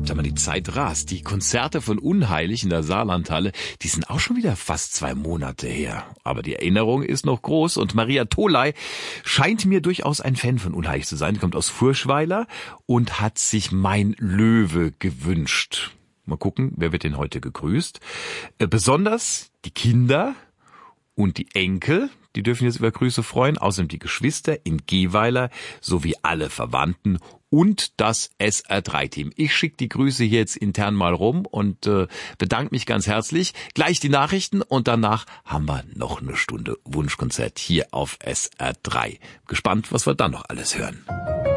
Sag mal, die Zeit rast. Die Konzerte von Unheilig in der Saarlandhalle, die sind auch schon wieder fast 2 Monate her. Aber die Erinnerung ist noch groß und Maria Tholey scheint mir durchaus ein Fan von Unheilig zu sein. Die kommt aus Furschweiler und hat sich Mein Löwe gewünscht. Mal gucken, wer wird denn heute gegrüßt? Besonders die Kinder und die Enkel, die dürfen jetzt über Grüße freuen. Außerdem die Geschwister in Gehweiler sowie alle Verwandten und das SR3-Team. Ich schicke die Grüße hier jetzt intern mal rum und bedanke mich ganz herzlich. Gleich die Nachrichten und danach haben wir noch eine Stunde Wunschkonzert hier auf SR3. Gespannt, was wir dann noch alles hören.